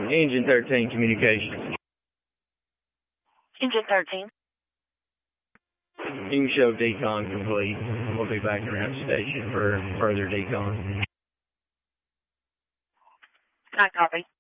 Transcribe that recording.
Engine 13 communications. Engine 13. You can show decon complete. We'll be back around the station for further decon. I copy.